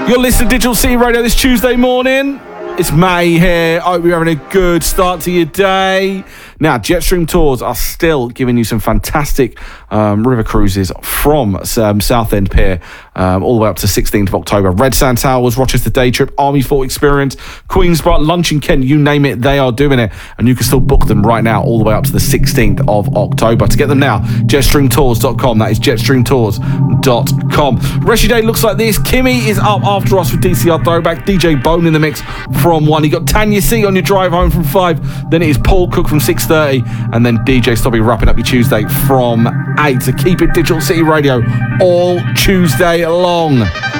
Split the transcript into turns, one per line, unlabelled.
You're listening to Digital City Radio this Tuesday morning. It's May here. I hope you're having a good start to your day. Now, Jetstream Tours are still giving you some fantastic river cruises from Southend Pier all the way up to 16th of October. Red Sand Towers, Rochester Day Trip, Army Fort Experience, Queensborough, Lunch in Kent, you name it, they are doing it. And you can still book them right now all the way up to the 16th of October. To get them now, jetstreamtours.com. That is jetstreamtours.com. Rest of your day looks like this. Kimmy is up after us with DCR Throwback. DJ Bone in the mix from 1. You got Tanya C on your drive home from 5. Then it is Paul Cook from 6:30. And then DJ Stobby wrapping up your Tuesday from 8. So keep it Digital City Radio all Tuesday long.